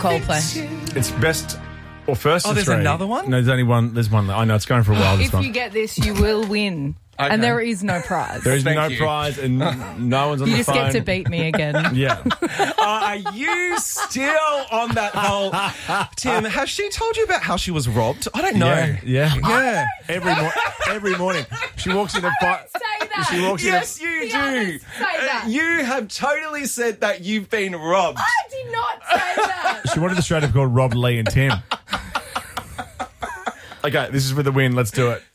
Coldplay. It's best or first. Oh, there's three. another one? No, there's only one. There's one. I know it's going for a while. This If one. you get this, you will win. Okay. And there is no prize. There is Thank no you. prize and no one's on You the just phone. get to beat me again. Yeah. Are you still on that whole... Tim, has she told you about how she was robbed? I don't know. Yeah. Every morning. She walks in a fight. Say that. She walks Yes, you The do. others say that. You have totally said that you've been robbed. I did not say that. She wanted a straight up called Rob, Lee and Tim. Okay, this is for the win. Let's do it.